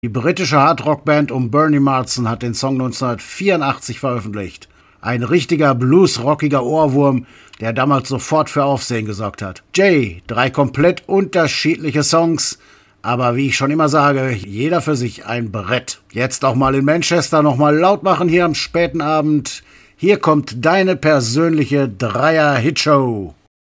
Die britische Hardrock-Band um Bernie Marsden hat den Song 1984 veröffentlicht. Ein richtiger bluesrockiger Ohrwurm, der damals sofort für Aufsehen gesorgt hat. Jay, 3 komplett unterschiedliche Songs, aber wie ich schon immer sage, jeder für sich ein Brett. Jetzt auch mal in Manchester nochmal laut machen hier am späten Abend. Hier kommt deine persönliche Dreier-Hitshow.